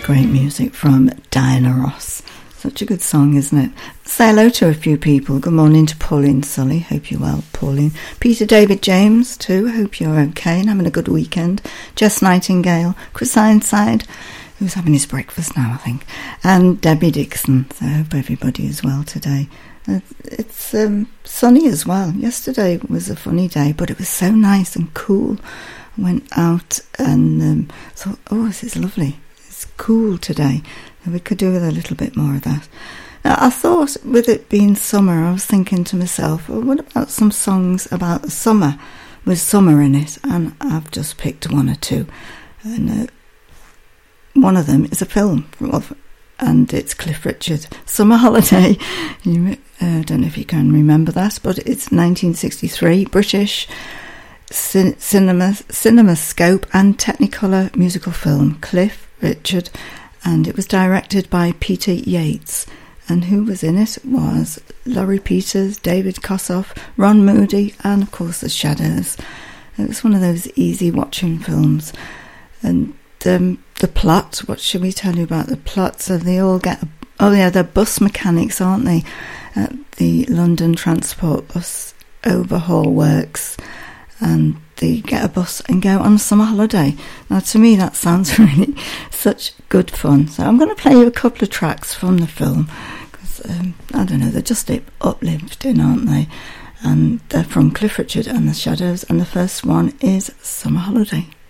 Great music from Diana Ross. Such a good song, isn't it? Say hello to a few people. Good morning to Pauline Sully. Hope you're well, Pauline. Peter David James, too. Hope you're okay and having a good weekend. Jess Nightingale. Chris Ironside, who's having his breakfast now, I think. And Debbie Dixon. So I hope everybody is well today. It's sunny as well. Yesterday was a funny day, but it was so nice and cool. I went out and thought, oh, this is lovely. It's cool today. We could do with a little bit more of that. Now, I thought, with it being summer, I was thinking to myself, well, what about some songs about the summer with summer in it? And I've just picked one or two. And one of them is a film, and it's Cliff Richard, Summer Holiday. I don't know if you can remember that, but it's 1963, British CinemaScope and Technicolor musical film, Cliff Richard, and it was directed by Peter Yates. And who was in it was Laurie Peters, David Kossoff, Ron Moody, and of course The Shadows. It was one of those easy watching films. And the plot, what should we tell you about the plot? So they all get, they're bus mechanics, aren't they, at the London Transport Bus Overhaul Works, and they get a bus and go on a summer holiday. Now, to me, that sounds really such good fun. So I'm going to play you a couple of tracks from the film, because, I don't know, they're just uplifting, aren't they? And they're from Cliff Richard and The Shadows, and the first one is Summer Holiday.